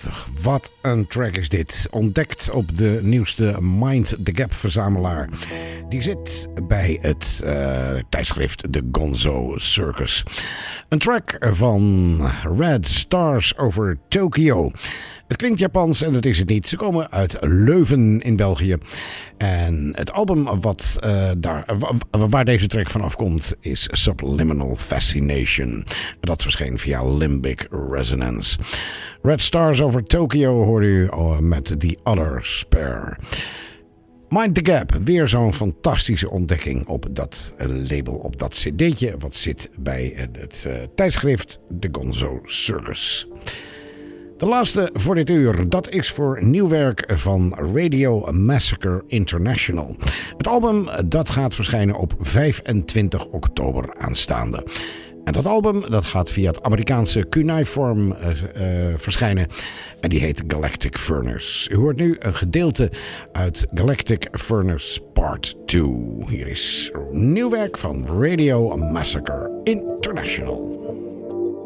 prachtig. Wat een track is dit. Ontdekt op de nieuwste Mind the Gap verzamelaar. Die zit bij het tijdschrift The Gonzo Circus. Een track van Red Stars over Tokyo. Het klinkt Japans en dat is het niet. Ze komen uit Leuven in België. En het album waar deze track van afkomt is Subliminal Fascination. Dat verscheen via Limbic Resonance. Red Stars over Tokyo hoorde u met The Other Spare. Mind the Gap, weer zo'n fantastische ontdekking op dat label, op dat cd'tje wat zit bij het tijdschrift The Gonzo Circus. De laatste voor dit uur, dat is voor nieuw werk van Radio Massacre International. Het album dat gaat verschijnen op 25 oktober aanstaande. En dat album dat gaat via het Amerikaanse Cuneiform verschijnen. En die heet Galactic Furnace. U hoort nu een gedeelte uit Galactic Furnace Part 2. Hier is nieuw werk van Radio Massacre International.